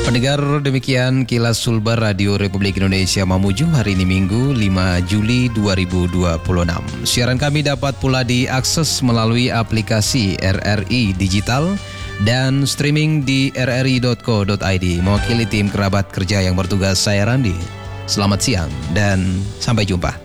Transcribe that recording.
Pendengar, demikian Kilas Sulbar Radio Republik Indonesia Mamuju hari ini Minggu 5 Juli 2026. Siaran kami dapat pula diakses melalui aplikasi RRI Digital dan streaming di rri.co.id. Mewakili tim kerabat kerja yang bertugas, saya Randi. Selamat siang dan sampai jumpa.